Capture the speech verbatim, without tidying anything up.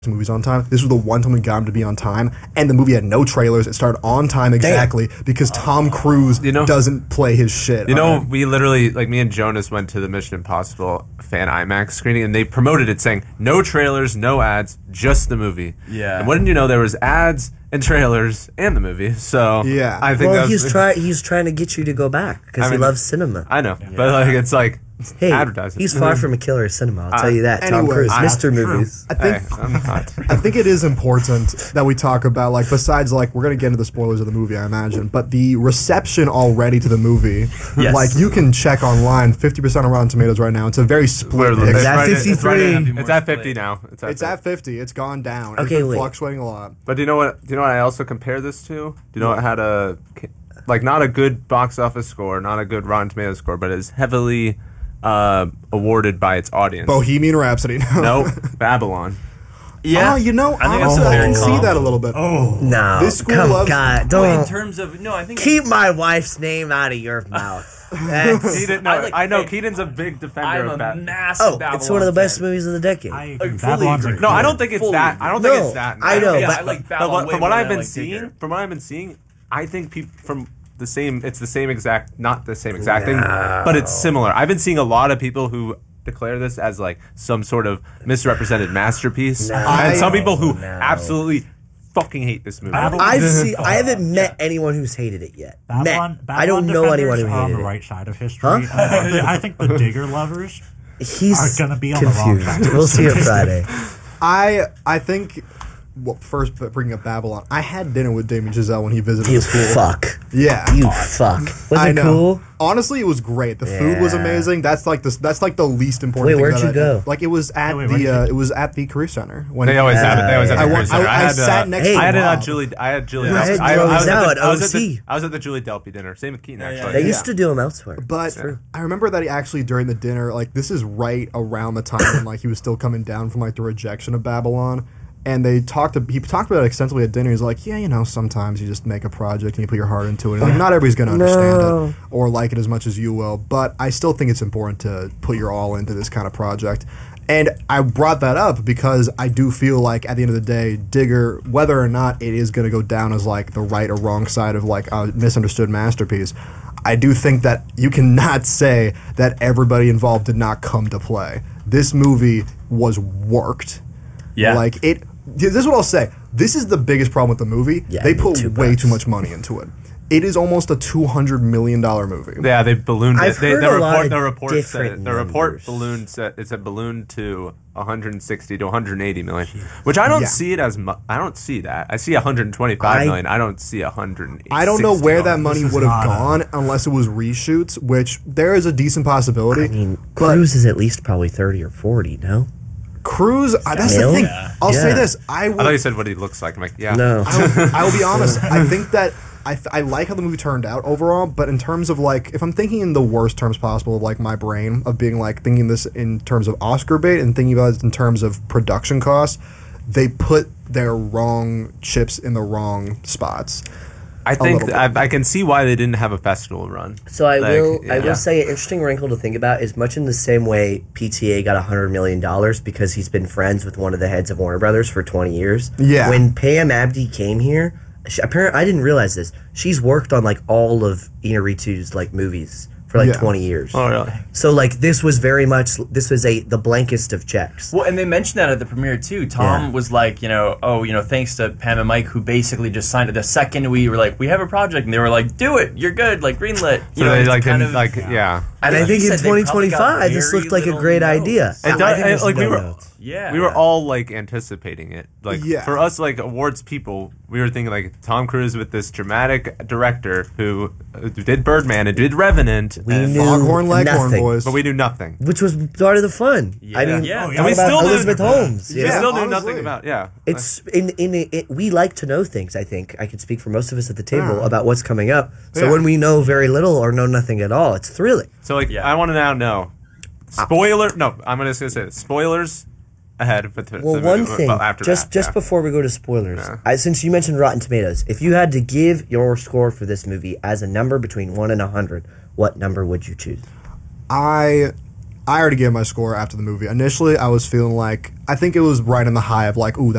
movies on time. This was the one time we got him to be on time, and the movie had no trailers. It started on time exactly Damn. because Tom Cruise you know, doesn't play his shit. You know, we literally, like me and Jonas went to the Mission Impossible fan IMAX screening, and they promoted it saying, no trailers, no ads, just the movie. Yeah. And wouldn't you know, there was ads and trailers and the movie. So yeah. I think well, that he's, try, he's trying to get you to go back because he loves cinema. I know, yeah. but like it's like... Hey, advertising. he's far from a killer of cinema. I'll uh, tell you that. Anyway, Tom Cruise, I, Mister Movies. I think hey, I'm not. I think it is important that we talk about, like, besides, like, we're gonna get into the spoilers of the movie, I imagine, but the reception already to the movie. Yes. Like, you can check online, fifty percent on Rotten Tomatoes right now. It's a very split. It's, it's at fifty-three. It's, it's at fifty now. It's at, it's at fifty. It's gone down. Okay, it's been wait. fluctuating a lot. But do you know what? Do you know what I also compare this to? Do you know what had a like not a good box office score, not a good Rotten Tomatoes score, but is heavily Uh, awarded by its audience. Bohemian Rhapsody. No, Babylon. Yeah, oh, you know, I think honestly, that's I can comp. see that a little bit. Oh no, this school come, loves. God, don't. Well, in terms of no, I think keep my wife's name out of your mouth. That's, Keaton, no, I, like, I know hey, Keaton's a big defender I'm of a Batman. massive oh, Babylon it's one of the best fan. movies of the decade. I Like, Babylon's fully a No, I good- don't think it's Fully that. I don't No, think it's that. I know, yeah, but- I like But Babylon what, way from what more I've than I been like seeing, Digger. from what I've been seeing, I think people from the same. It's the same exact, not the same exact No. thing, but it's similar. I've been seeing a lot of people who declare this as like some sort of misrepresented masterpiece, No. and some people who No. absolutely fucking hate this movie. Babylon- I've seen. I haven't met anyone who's hated it yet. Babylon, met. Babylon I don't know anyone who defenders are on hated the it. right side of history. Huh? I, think the, I think the Digger lovers He's are gonna be on the wrong confused. side. We'll see it Friday. I I think. Well, first, bringing up Babylon, I had dinner with Damien Chazelle when he visited You the school. fuck. Yeah, You fuck. Was I it know. cool? Honestly, it was great. The food was Yeah. amazing. That's like the that's like the least important. Wait, thing where'd that you I- go? Like it was at Wait, wait, where'd the you uh, go? it was at the career center. When They always have it. They always have I it. went- Cruiser. I- I had, sat uh, next to I had it Bob. at Julie. I had Julie. I Delpy. had I, I, those was at out the, at I was at O C. the I was at the Julie Delpy dinner. Same with Keaton Yeah, yeah, actually. They Yeah. used to do them elsewhere. But True. I remember that he actually during the dinner, like this is right around the time when like he was still coming down from like the rejection of Babylon, and they talked. He talked about it extensively at dinner. He's like, yeah, you know, sometimes you just make a project and you put your heart into it. And like, not everybody's gonna understand No. it or like it as much as you will, but I still think it's important to put your all into this kind of project. And I brought that up because I do feel like at the end of the day, Digger, whether or not it is going to go down as like the right or wrong side of like a misunderstood masterpiece, I do think that you cannot say that everybody involved did not come to play. This movie was worked. Yeah. Like it. This is what I'll say. This is the biggest problem with the movie. Yeah, they me put too, way Bucks. too much money into it. It is almost a two hundred million dollar movie. Yeah, they ballooned it. I've They, heard the a lot report, of the report said different it. The report numbers. ballooned said it's a balloon to one hundred sixty to one hundred eighty million, which I don't Yeah. see it as. Mu- I don't see that. I see one hundred twenty-five I- million. I don't see one hundred. I don't know where that money This is would have not a- gone unless it was reshoots, which there is a decent possibility. I mean, but Cruise is at least probably thirty or forty. No. Cruise, uh, that's the Male? thing. Yeah. I'll say Yeah. this. I I will, thought you said what he looks like. I'm like, yeah. No. I will, I will be honest. I think that I, th- I like how the movie turned out overall, but in terms of like, if I'm thinking in the worst terms possible of like my brain, of being like thinking this in terms of Oscar bait and thinking about it in terms of production costs, they put their wrong chips in the wrong spots. I think little I, I can see why they didn't have a festival run. So I Like, will. I yeah. will say an interesting wrinkle to think about is much in the same way P T A got a hundred million dollars because he's been friends with one of the heads of Warner Brothers for twenty years. Yeah. When Pam Abdi came here, she, apparently I didn't realize this. She's worked on like all of Inarritu's like movies for like Yeah. twenty years. Oh, really? So like this was very much this was a the blankest of checks. Well, and they mentioned that at the premiere too. Tom Yeah. was like, you know, oh, you know, thanks to Pam and Mike who basically just signed it the second we were like, we have a project, and they were like, do it, you're good, like greenlit. You So know, they it's like kind didn't of like yeah. And I Like think you in said, they probably twenty twenty-five, got this very looked like a little great notes. idea. It I does, think and, there's like we no were, notes. Yeah, we were yeah. all like anticipating it. Like Yeah. for us, like awards people, we were thinking like Tom Cruise with this dramatic director who uh, did Birdman and did Revenant, We and- knew Foghorn Leghorn nothing. boys. but we knew nothing. Which was part of the fun. Yeah. I mean, Yeah. Oh, And yeah. talk we about still knew- Elizabeth Holmes. you we know? still knew honestly. nothing about yeah. It's in in it, it, we like to know things. I think I can speak for most of us at the table Yeah. about what's coming up. So Yeah. when we know very little or know nothing at all, it's thrilling. So like Yeah. I want to now know spoiler. No, I'm gonna say this. Spoilers ahead. But Well, the- one well, thing, after just that, just yeah. before we go to spoilers, Yeah. I, since you mentioned Rotten Tomatoes, if you had to give your score for this movie as a number between one and a hundred, what number would you choose? I I already gave my score after the movie. Initially, I was feeling like I think it was right in the high of like, ooh,